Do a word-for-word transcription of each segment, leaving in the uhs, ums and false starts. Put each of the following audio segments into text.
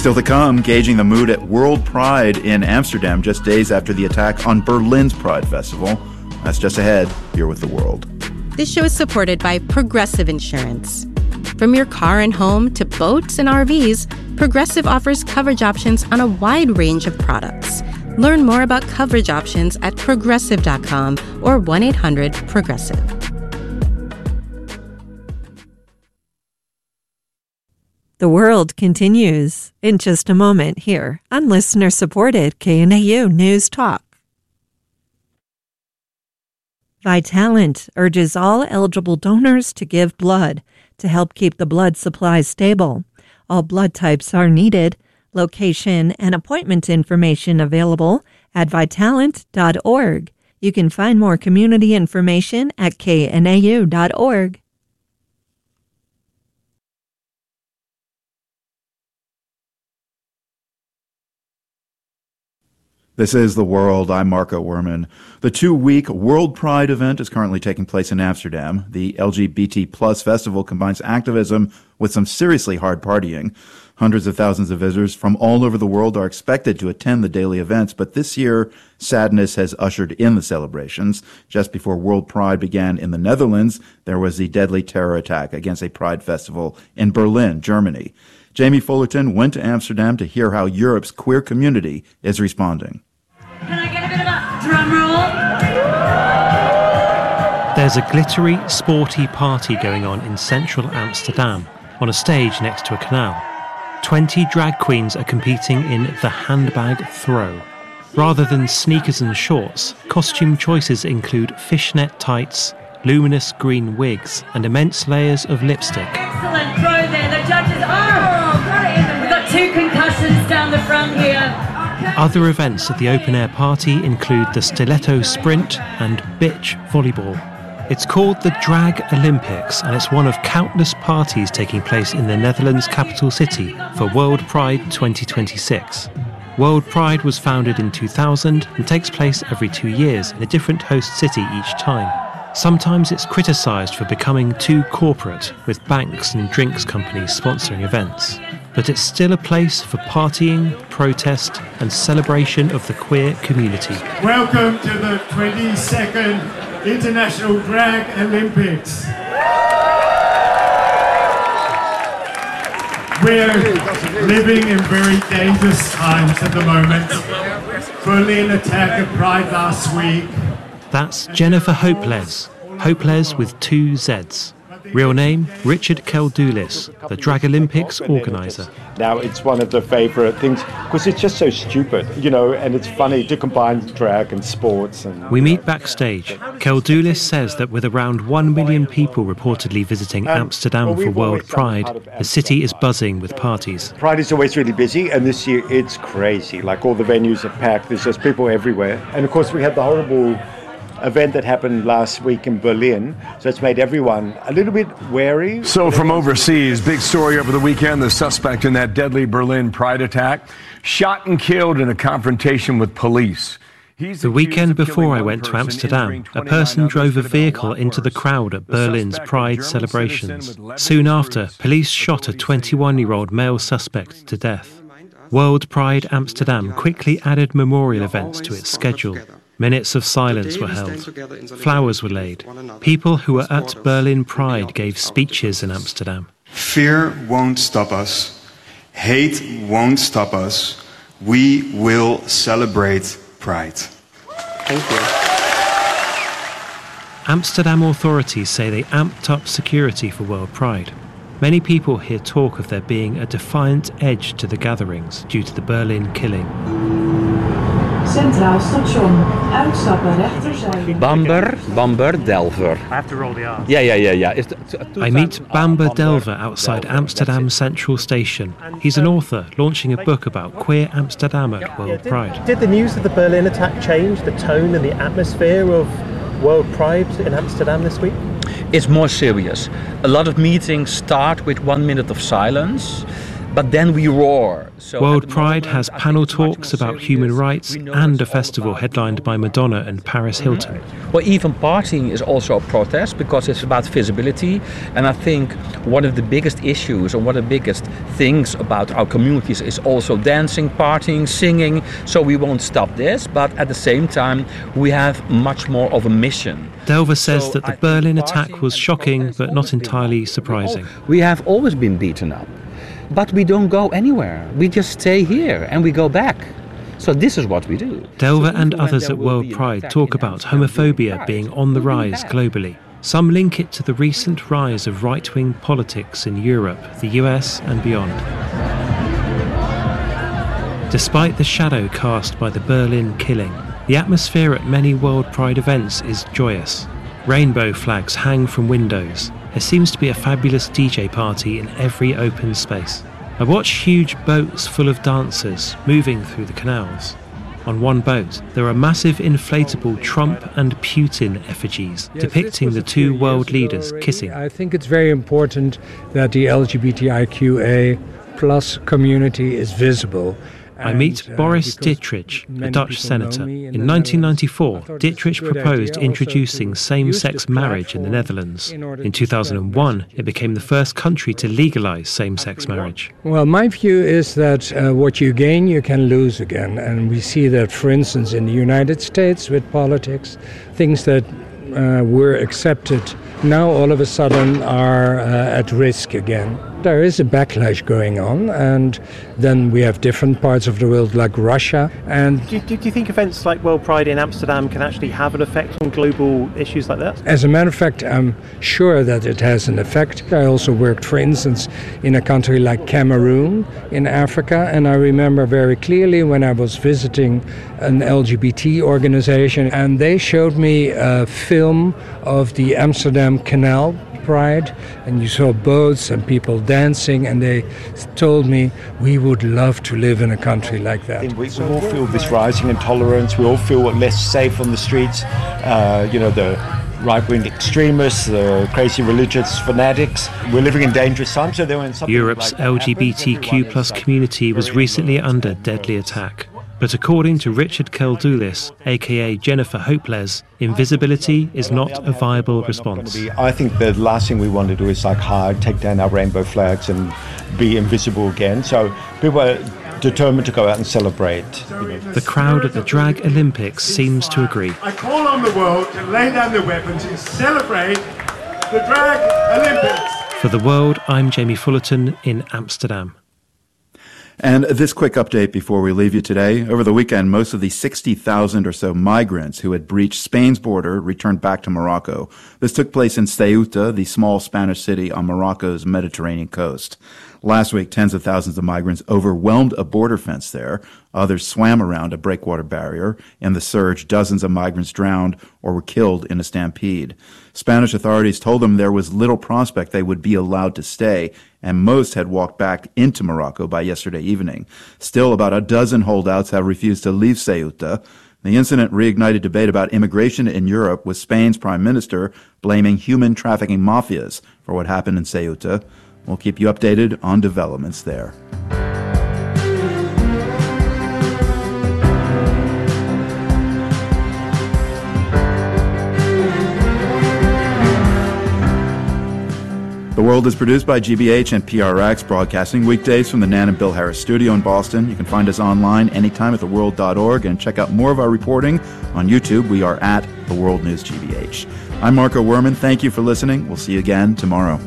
Still to come, gauging the mood at World Pride in Amsterdam just days after the attack on Berlin's Pride Festival. That's just ahead, here with The World. This show is supported by Progressive Insurance. From your car and home to boats and R Vs, Progressive offers coverage options on a wide range of products. Learn more about coverage options at progressive dot com or one eight hundred progressive. The World continues in just a moment here on listener-supported K N A U News Talk. Vitalant urges all eligible donors to give blood to help keep the blood supply stable. All blood types are needed. Location and appointment information available at vitalant dot org. You can find more community information at K N A U dot org. This is The World. I'm Marco Werman. The two-week World Pride event is currently taking place in Amsterdam. The L G B T plus festival combines activism with some seriously hard partying. Hundreds of thousands of visitors from all over the world are expected to attend the daily events, but this year, sadness has ushered in the celebrations. Just before World Pride began in the Netherlands, there was the deadly terror attack against a Pride festival in Berlin, Germany. Jamie Fullerton went to Amsterdam to hear how Europe's queer community is responding. Can I get a bit of a drum roll? There's a glittery, sporty party going on in central Amsterdam, on a stage next to a canal. Twenty drag queens are competing in the handbag throw. Rather than sneakers and shorts, costume choices include fishnet tights, luminous green wigs, and immense layers of lipstick. Excellent throw there. The judges are. We've got two concussions down the front here. Other events at the open-air party include the stiletto sprint and bitch volleyball. It's called the Drag Olympics, and it's one of countless parties taking place in the Netherlands' capital city for World Pride twenty twenty-six. World Pride was founded in two thousand and takes place every two years in a different host city each time. Sometimes it's criticised for becoming too corporate, with banks and drinks companies sponsoring events. But it's still a place for partying, protest, and celebration of the queer community. Welcome to the twenty-second International Drag Olympics. We're living in very dangerous times at the moment. Berlin attack at Pride last week. That's Jennifer Hopeless, Hopeless with two Z's. Real name, Richard Keldulis, the Drag Olympics organizer. Now, it's one of the favourite things, because it's just so stupid, you know, and it's funny to combine drag and sports. And We meet backstage. Keldulis says that with around one million people reportedly visiting um, Amsterdam well, for World Pride, the city is buzzing with parties. Pride is always really busy, and this year it's crazy. Like, all the venues are packed, there's just people everywhere. And of course, we had the horrible event that happened last week in Berlin, so it's made everyone a little bit wary. So from overseas, big story over the weekend, the suspect in that deadly Berlin Pride attack shot and killed in a confrontation with police. He's the weekend before I went to Amsterdam, a person drove a vehicle into the crowd at Berlin's Pride celebrations. Soon after, police shot a twenty-one-year-old male suspect to death. World Pride Amsterdam quickly added memorial events to its schedule. Minutes of silence were held. Flowers were laid. People who were at Berlin Pride gave speeches in Amsterdam. Fear won't stop us. Hate won't stop us. We will celebrate Pride. Thank you. Amsterdam authorities say they amped up security for World Pride. Many people hear talk of there being a defiant edge to the gatherings due to the Berlin killing. Centraal station. Uitstappen rechterzijde. Bamber, Bamber, Delver. I have to roll the R. Yeah, yeah, yeah, yeah. I meet Bamber Delver outside Amsterdam Central Station. He's an author launching a book about queer Amsterdam at World Pride. Did the news of the Berlin attack change the tone and the atmosphere of World Pride in Amsterdam this week? It's more serious. A lot of meetings start with one minute of silence. but then we roar. So World Pride has panel talks about human rights and a festival headlined by Madonna and Paris Hilton. Well, even partying is also a protest because it's about visibility. And I think one of the biggest issues and one of the biggest things about our communities is also dancing, partying, singing. So we won't stop this, but at the same time, we have much more of a mission. Delver says that the Berlin attack was shocking, but not entirely surprising. We have always been beaten up, but we don't go anywhere. We just stay here and we go back. So this is what we do. Delver and others at World Pride talk about homophobia being on the rise globally. Some link it to the recent rise of right-wing politics in Europe, the U S and beyond. Despite the shadow cast by the Berlin killing, the atmosphere at many World Pride events is joyous. Rainbow flags hang from windows. There seems to be a fabulous D J party in every open space. I watch huge boats full of dancers moving through the canals. On one boat, there are massive inflatable Trump and Putin effigies yes, depicting the two world leaders already. kissing. I think it's very important that the L G B T I Q A plus community is visible. I meet uh, Boris Dittrich, a Dutch senator. In nineteen ninety-four, Dittrich proposed introducing same-sex marriage in the Netherlands. In two thousand one, it became the first country to legalize same-sex marriage. Well, my view is that uh, what you gain, you can lose again. And we see that, for instance, in the United States with politics, things that uh, were accepted now all of a sudden are uh, at risk again. There is a backlash going on, and then we have different parts of the world like Russia. And do you, do you think events like World Pride in Amsterdam can actually have an effect on global issues like that? As a matter of fact, I'm sure that it has an effect. I also worked, for instance, in a country like Cameroon in Africa, and I remember very clearly when I was visiting an L G B T organization, and they showed me a film of the Amsterdam Canal Pride, and you saw boats and people dancing, and they told me we would love to live in a country like that. We, we all feel this rising intolerance. We all feel less safe on the streets. Uh, you know, the right-wing extremists, the crazy religious fanatics. We're living in dangerous times. So when Europe's like L G B T Q plus community was recently under deadly attack. But according to Richard Keldoulis, aka Jennifer Hopeless, invisibility is not a viable response. I think the last thing we want to do is like hide, take down our rainbow flags and be invisible again. So people are determined to go out and celebrate. You know. The crowd at the Drag Olympics seems to agree. I call on the world to lay down their weapons and celebrate the Drag Olympics. For The World, I'm Jamie Fullerton in Amsterdam. And this quick update before we leave you today. Over the weekend, most of the sixty thousand or so migrants who had breached Spain's border returned back to Morocco. This took place in Ceuta, the small Spanish city on Morocco's Mediterranean coast. Last week, tens of thousands of migrants overwhelmed a border fence there. Others swam around a breakwater barrier. In the surge, dozens of migrants drowned or were killed in a stampede. Spanish authorities told them there was little prospect they would be allowed to stay, and most had walked back into Morocco by yesterday evening. Still, about a dozen holdouts have refused to leave Ceuta. The incident reignited debate about immigration in Europe, with Spain's prime minister blaming human trafficking mafias for what happened in Ceuta. We'll keep you updated on developments there. The World is produced by G B H and P R X, broadcasting weekdays from the Nan and Bill Harris studio in Boston. You can find us online anytime at the world dot org and check out more of our reporting on YouTube. We are at The World News G B H. I'm Marco Werman. Thank you for listening. We'll see you again tomorrow.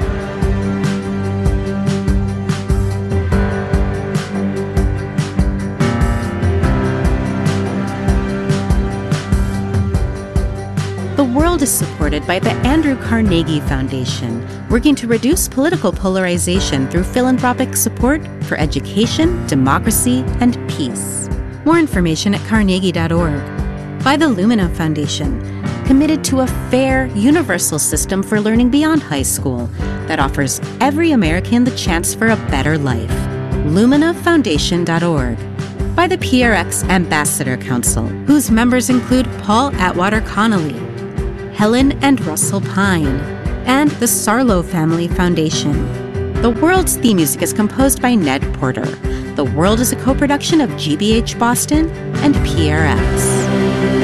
The World is supported by the Andrew Carnegie Foundation, working to reduce political polarization through philanthropic support for education, democracy, and peace. More information at carnegie dot org. By the Lumina Foundation, committed to a fair, universal system for learning beyond high school that offers every American the chance for a better life. lumina foundation dot org. By the P R X Ambassador Council, whose members include Paul Atwater Connolly, Helen and Russell Pine, and the Sarlo Family Foundation. The World's theme music is composed by Ned Porter. The World is a co-production of G B H Boston and P R X.